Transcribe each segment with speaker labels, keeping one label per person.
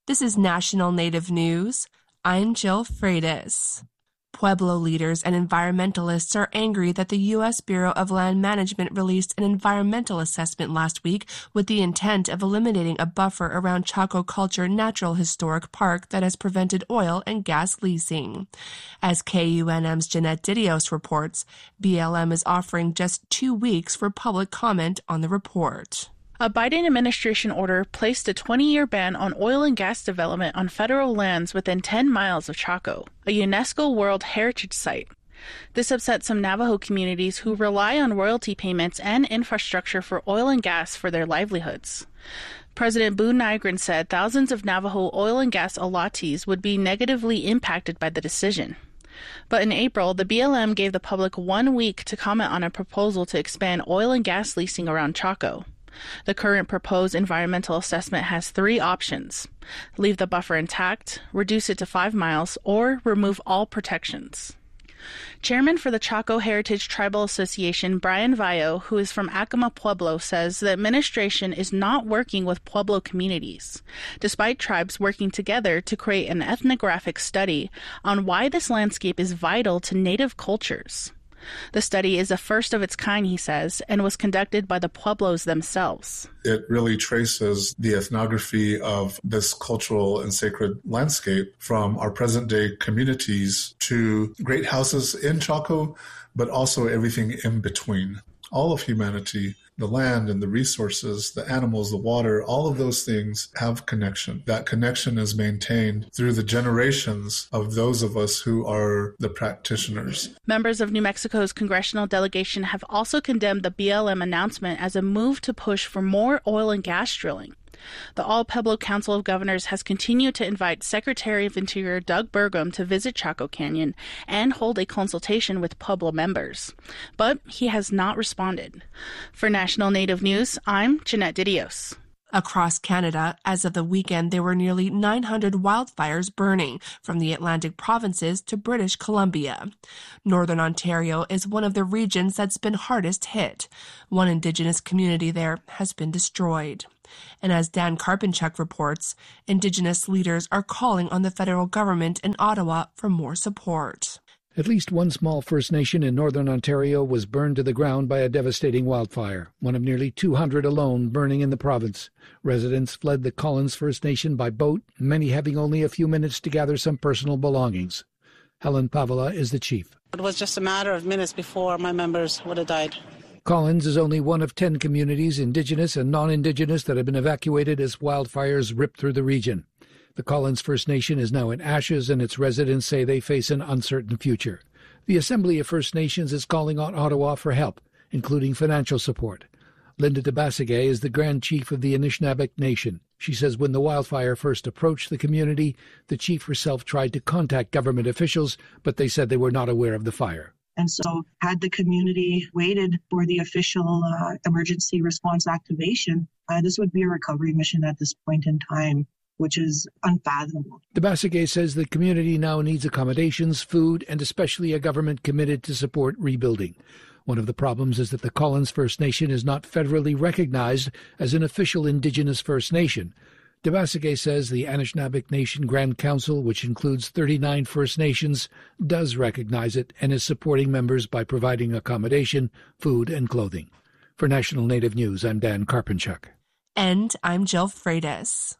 Speaker 1: This is National Native News. I'm Jill Freitas. Pueblo leaders and environmentalists are angry that the U.S. Bureau of Land Management released an environmental assessment last week with the intent of eliminating a buffer around Chaco Culture Natural Historic Park that has prevented oil and gas leasing. As KUNM's Jeanette Didios reports, BLM is offering just 2 weeks for public comment on the report.
Speaker 2: A Biden administration order placed a 20-year ban on oil and gas development on federal lands within 10 miles of Chaco, a UNESCO World Heritage Site. This upset some Navajo communities who rely on royalty payments and infrastructure for oil and gas for their livelihoods. President Boo Nygren said thousands of Navajo oil and gas allottees would be negatively impacted by the decision. But in April, the BLM gave the public 1 week to comment on a proposal to expand oil and gas leasing around Chaco. The current proposed environmental assessment has 3 options: leave the buffer intact, reduce it to 5 miles, or remove all protections. Chairman for the Chaco Heritage Tribal Association, Brian Vayo, who is from Acoma Pueblo, says the administration is not working with Pueblo communities, despite tribes working together to create an ethnographic study on why this landscape is vital to Native cultures. The study is the first of its kind, he says, and was conducted by the Pueblos themselves.
Speaker 3: It really traces the ethnography of this cultural and sacred landscape from our present-day communities to great houses in Chaco, but also everything in between. All of humanity, the land and the resources, the animals, the water, all of those things have connection. That connection is maintained through the generations of those of us who are the practitioners.
Speaker 2: Members of New Mexico's congressional delegation have also condemned the BLM announcement as a move to push for more oil and gas drilling. The All Pueblo Council of Governors has continued to invite Secretary of Interior Doug Burgum to visit Chaco Canyon and hold a consultation with Pueblo members, but he has not responded. For National Native News, I'm Jeanette Didios.
Speaker 1: Across Canada, as of the weekend, there were nearly 900 wildfires burning from the Atlantic provinces to British Columbia. Northern Ontario is one of the regions that's been hardest hit. One Indigenous community there has been destroyed. And as Dan Karpinchuk reports, Indigenous leaders are calling on the federal government in Ottawa for more support.
Speaker 4: At least one small First Nation in northern Ontario was burned to the ground by a devastating wildfire, one of nearly 200 alone burning in the province. Residents fled the Collins First Nation by boat, many having only a few minutes to gather some personal belongings. Helen Pavala is the chief.
Speaker 5: It was just a matter of minutes before my members would have died.
Speaker 4: Collins is only one of 10 communities, Indigenous and non-Indigenous, that have been evacuated as wildfires ripped through the region. The Collins First Nation is now in ashes, and its residents say they face an uncertain future. The Assembly of First Nations is calling on Ottawa for help, including financial support. Linda Tabasagay is the Grand Chief of the Anishinaabe Nation. She says when the wildfire first approached the community, the chief herself tried to contact government officials, but they said they were not aware of the fire.
Speaker 6: And so had the community waited for the official emergency response activation, this would be a recovery mission at this point in time, which is unfathomable.
Speaker 4: Tabasagay says the community now needs accommodations, food, and especially a government committed to support rebuilding. One of the problems is that the Collins First Nation is not federally recognized as an official Indigenous First Nation. Tabasagay says the Anishinaabe Nation Grand Council, which includes 39 First Nations, does recognize it and is supporting members by providing accommodation, food, and clothing. For National Native News, I'm Dan Karpinchuk.
Speaker 1: And I'm Jill Freitas.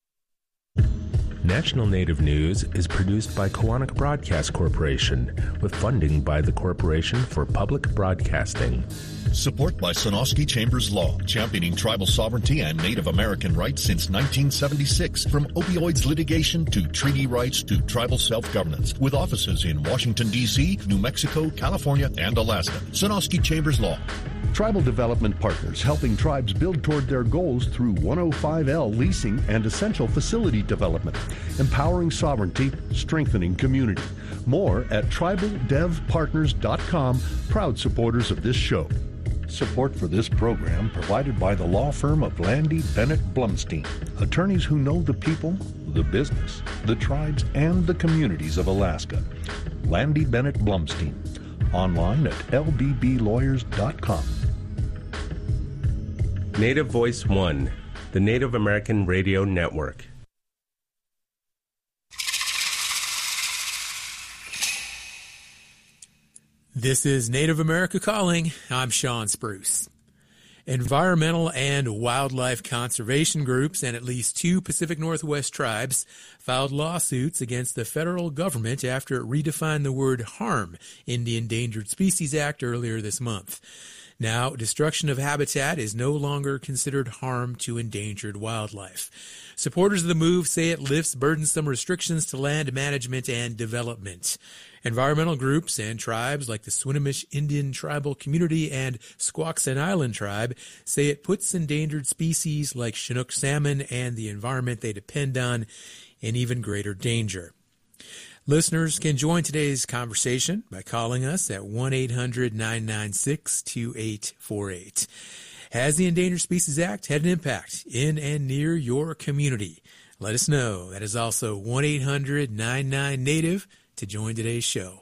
Speaker 7: National Native News is produced by Koahnic Broadcast Corporation with funding by the Corporation for Public Broadcasting.
Speaker 8: Support by Sonosky Chambers Law, championing tribal sovereignty and Native American rights since 1976. From opioids litigation to treaty rights to tribal self-governance. With offices in Washington, D.C., New Mexico, California, and Alaska. Sonosky Chambers Law.
Speaker 9: Tribal Development Partners, helping tribes build toward their goals through 105L leasing and essential facility development. Empowering sovereignty, strengthening community. More at tribaldevpartners.com, proud supporters of this show. Support for this program provided by the law firm of Landy Bennett Blumstein, attorneys who know the people, the business, the tribes, and the communities of Alaska. Landy Bennett Blumstein, online at lbblawyers.com.
Speaker 7: Native Voice One, the Native American Radio Network.
Speaker 10: This is Native America Calling. I'm Sean Spruce. Environmental and wildlife conservation groups and at least 2 Pacific Northwest tribes filed lawsuits against the federal government after it redefined the word harm in the Endangered Species Act earlier this month. Now, destruction of habitat is no longer considered harm to endangered wildlife. Supporters of the move say it lifts burdensome restrictions to land management and development. Environmental groups and tribes like the Swinomish Indian Tribal Community and Squaxin Island Tribe say it puts endangered species like Chinook salmon and the environment they depend on in even greater danger. Listeners can join today's conversation by calling us at 1-800-996-2848. Has the Endangered Species Act had an impact in and near your community? Let us know. That is also 1-800-99-NATIVE to join today's show.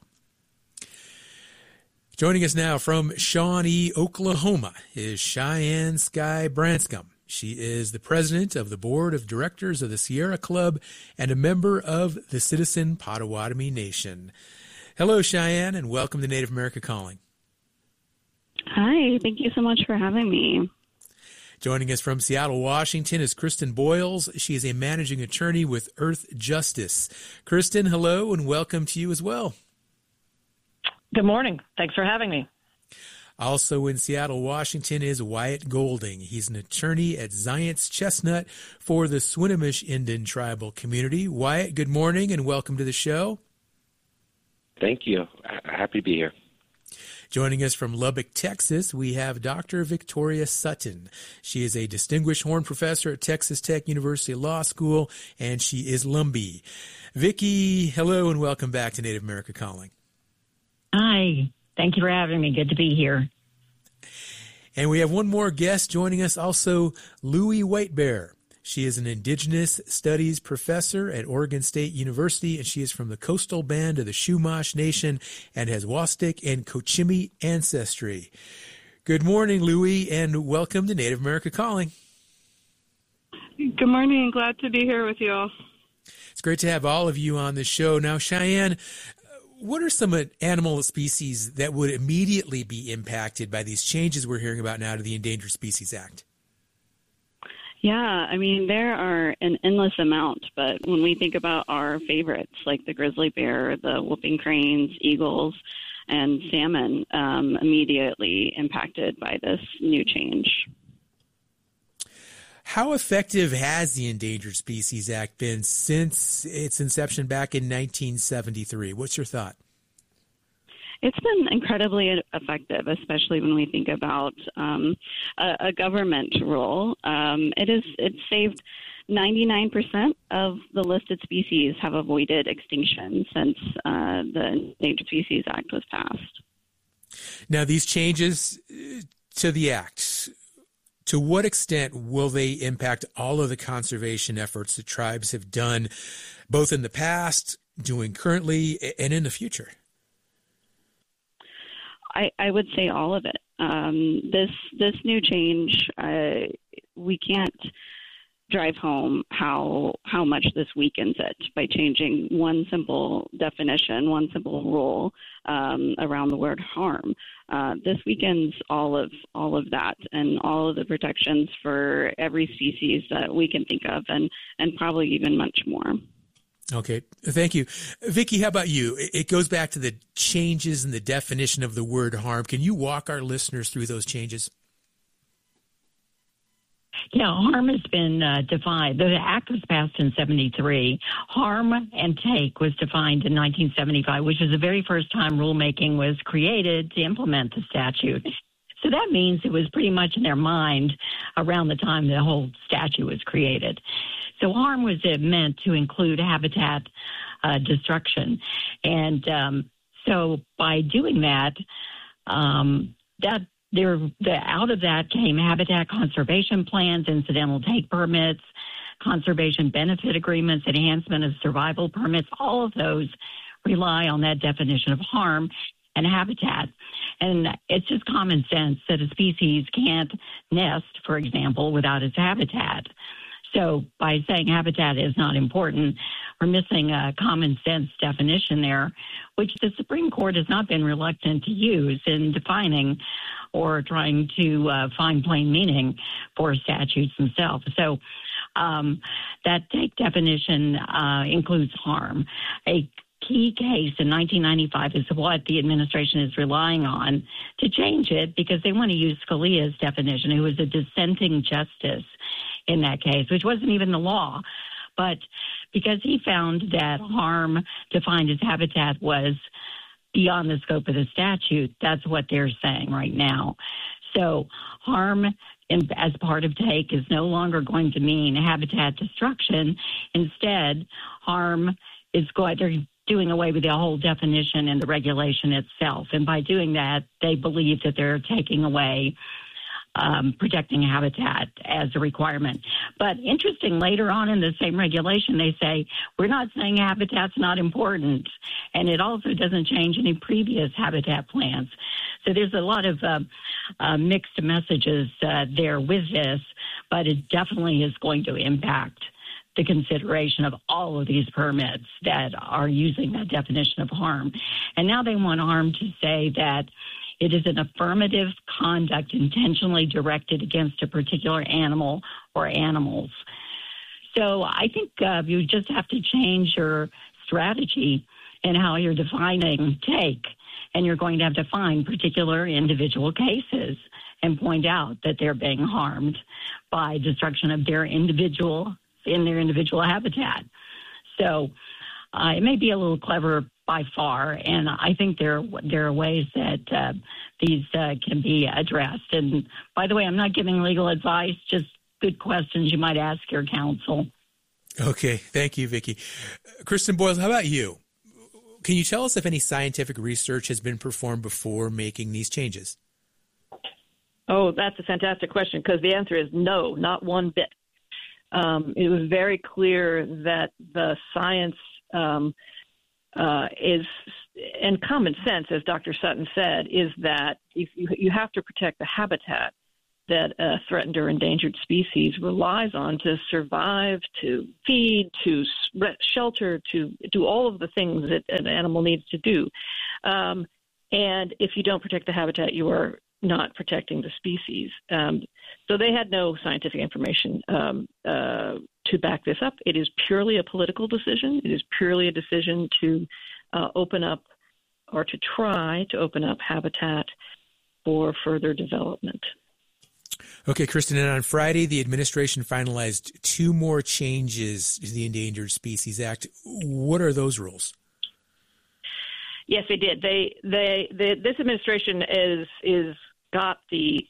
Speaker 10: Joining us now from Shawnee, Oklahoma, is Cheyenne Sky Branscombe. She is the president of the board of directors of the Sierra Club and a member of the Citizen Potawatomi Nation. Hello, Cheyenne, and welcome to Native America Calling.
Speaker 11: Hi, thank you so much for having me.
Speaker 10: Joining us from Seattle, Washington is Kristen Boyles. She is a managing attorney with Earth Justice. Kristen, hello, and welcome to you as well.
Speaker 12: Good morning. Thanks for having me.
Speaker 10: Also in Seattle, Washington is Wyatt Golding. He's an attorney at Zions Chestnut for the Swinomish Indian Tribal Community. Wyatt, good morning and welcome to the show.
Speaker 13: Thank you. Happy to be here.
Speaker 10: Joining us from Lubbock, Texas, we have Dr. Victoria Sutton. She is a distinguished Horn Professor at Texas Tech University Law School, and she is Lumbee. Vicki, hello and welcome back to Native America Calling.
Speaker 14: Hi. Thank you for having me. Good to be here.
Speaker 10: And we have one more guest joining us, also Louie Whitebear. She is an Indigenous Studies professor at Oregon State University, and she is from the coastal band of the Chumash Nation and has Wastik and Cochimí ancestry. Good morning, Louie, and welcome to Native America Calling.
Speaker 15: Good morning. Glad to be here with you all.
Speaker 10: It's great to have all of you on the show. Now, Cheyenne, what are some animal species that would immediately be impacted by these changes we're hearing about now to the Endangered Species Act?
Speaker 11: Yeah, I mean, there are an endless amount, but when we think about our favorites, like the grizzly bear, the whooping cranes, eagles, and salmon, immediately impacted by this new change.
Speaker 10: How effective has the Endangered Species Act been since its inception back in 1973? What's your thought?
Speaker 11: It's been incredibly effective, especially when we think about a government role. It's saved 99% of the listed species have avoided extinction since the Endangered Species Act was passed.
Speaker 10: Now, these changes to the Act, to what extent will they impact all of the conservation efforts that tribes have done, both in the past, doing currently, and in the future?
Speaker 11: I would say all of it. This new change, we can't drive home how much this weakens it by changing one simple definition, one simple rule around the word harm. This weakens all of that and all of the protections for every species that we can think of, and probably even much more.
Speaker 10: Okay, thank you. Vicki, how about you? It goes back to the changes in the definition of the word harm. Can you walk our listeners through those changes?
Speaker 14: Yeah, harm has been defined. The act was passed in 73. Harm and take was defined in 1975, which is the very first time rulemaking was created to implement the statute. So that means it was pretty much in their mind around the time the whole statute was created. So harm was meant to include habitat destruction. And so by doing that, out of that came habitat conservation plans, incidental take permits, conservation benefit agreements, enhancement of survival permits. All of those rely on that definition of harm and habitat. And it's just common sense that a species can't nest, for example, without its habitat. So by saying habitat is not important, we're missing a common sense definition there, which the Supreme Court has not been reluctant to use in defining or trying to find plain meaning for statutes themselves. So that take definition includes harm. A key case in 1995 is what the administration is relying on to change it, because they want to use Scalia's definition, who was a dissenting justice in that case, which wasn't even the law. But because he found that harm defined as habitat was beyond the scope of the statute, that's what they're saying right now. So harm as part of take is no longer going to mean habitat destruction. Instead, harm is they're doing away with the whole definition and the regulation itself. And by doing that, they believe that they're taking away protecting habitat as a requirement. But interesting, later on in the same regulation, they say, we're not saying habitat's not important, and it also doesn't change any previous habitat plans. So there's a lot of mixed messages there with this, but it definitely is going to impact the consideration of all of these permits that are using that definition of harm. And now they want harm to say that it is an affirmative conduct intentionally directed against a particular animal or animals. So I think you just have to change your strategy in how you're defining take, and you're going to have to find particular individual cases and point out that they're being harmed by destruction of their individual habitat. So it may be a little clever by far, and I think there are ways that these can be addressed. And by the way, I'm not giving legal advice, just good questions you might ask your counsel.
Speaker 10: Okay, thank you, Vicki. Kristen Boyles, how about you? Can you tell us if any scientific research has been performed before making these changes?
Speaker 12: Oh, that's a fantastic question, because the answer is no, not one bit. It was very clear that the science is, and common sense, as Dr. Sutton said, is that if you have to protect the habitat that a threatened or endangered species relies on to survive, to feed, to shelter, to do all of the things that an animal needs to do. And if you don't protect the habitat, you are not protecting the species. So they had no scientific information to back this up. It is purely a political decision. It is purely a decision to open up, or to try to open up habitat for further development.
Speaker 10: Okay, Kristen, and on Friday, the administration finalized 2 more changes to the Endangered Species Act. What are those rules?
Speaker 12: Yes, they did. This administration is got the